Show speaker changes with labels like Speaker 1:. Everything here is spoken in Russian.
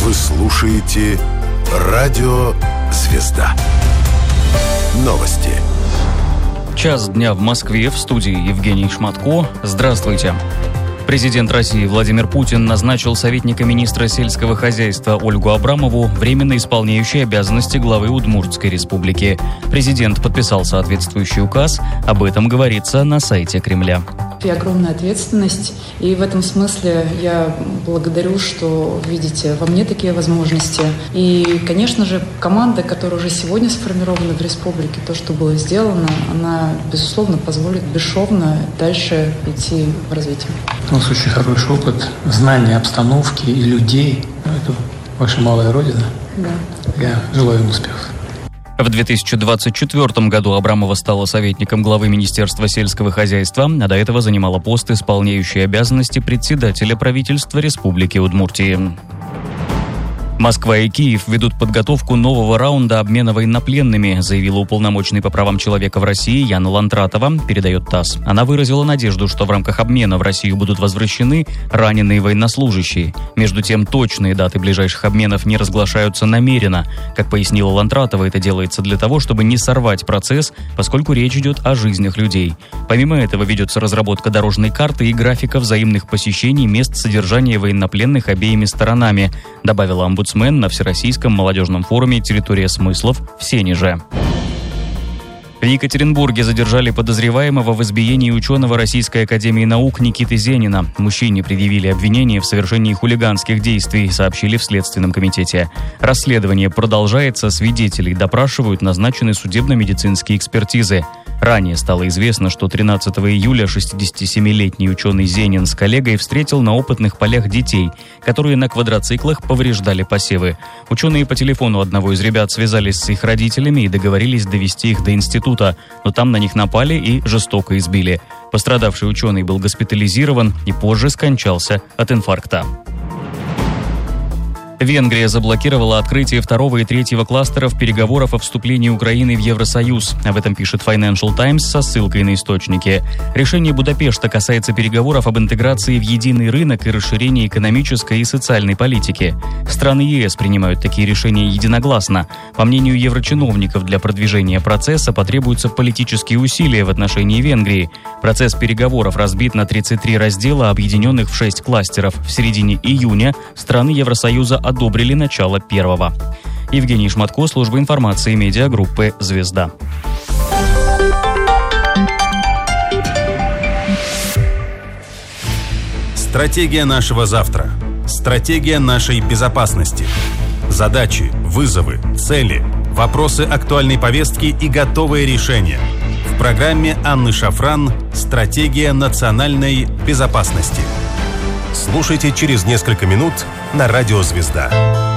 Speaker 1: Вы слушаете «Радио Звезда». Новости.
Speaker 2: Час дня в Москве, в студии Евгений Шматко. Здравствуйте. Президент России Владимир Путин назначил советника министра сельского хозяйства Ольгу Абрамову временно исполняющей обязанности главы Удмуртской республики. Президент подписал соответствующий указ. Об этом говорится на сайте Кремля.
Speaker 3: И огромная ответственность. И в этом смысле я благодарю, что видите во мне такие возможности. И, конечно же, команда, которая уже сегодня сформирована в республике, то, что было сделано, она, безусловно, позволит бесшовно дальше идти в развитие.
Speaker 4: У нас очень хороший опыт, знание обстановки и людей. Это ваша малая родина.
Speaker 3: Да.
Speaker 4: Я желаю им успехов.
Speaker 2: В 2024 году Абрамова стала советником главы Министерства сельского хозяйства, а до этого занимала пост, исполняющий обязанности председателя правительства Республики Удмуртии. Москва и Киев ведут подготовку нового раунда обмена военнопленными, заявила уполномоченный по правам человека в России Яна Лантратова, передает ТАСС. Она выразила надежду, что в рамках обмена в Россию будут возвращены раненые военнослужащие. Между тем, точные даты ближайших обменов не разглашаются намеренно. Как пояснила Лантратова, это делается для того, чтобы не сорвать процесс, поскольку речь идет о жизнях людей. Помимо этого ведется разработка дорожной карты и графика взаимных посещений мест содержания военнопленных обеими сторонами, добавила омбудсмен на Всероссийском молодежном форуме «Территория смыслов» в Сенеже. В Екатеринбурге задержали подозреваемого в избиении ученого Российской академии наук Никиты Зенина. Мужчине предъявили обвинение в совершении хулиганских действий, сообщили в Следственном комитете. Расследование продолжается, свидетелей допрашивают, назначены судебно-медицинские экспертизы. Ранее стало известно, что 13 июля 67-летний ученый Зенин с коллегой встретил на опытных полях детей, которые на квадроциклах повреждали посевы. Ученые по телефону одного из ребят связались с их родителями и договорились довести их до института, но там на них напали и жестоко избили. Пострадавший ученый был госпитализирован и позже скончался от инфаркта. Венгрия заблокировала открытие второго и третьего кластеров переговоров о вступлении Украины в Евросоюз. Об этом пишет Financial Times со ссылкой на источники. Решение Будапешта касается переговоров об интеграции в единый рынок и расширении экономической и социальной политики. Страны ЕС принимают такие решения единогласно. По мнению еврочиновников, для продвижения процесса потребуются политические усилия в отношении Венгрии. Процесс переговоров разбит на 33 раздела, объединенных в 6 кластеров. В середине июня страны Евросоюза одобрили начало первого. Евгений Шматко, служба информации медиагруппы «Звезда».
Speaker 5: Стратегия нашего завтра. Стратегия нашей безопасности. Задачи, вызовы, цели, вопросы актуальной повестки и готовые решения. В программе Анны Шафран «Стратегия национальной безопасности». Слушайте через несколько минут на Радио Звезда.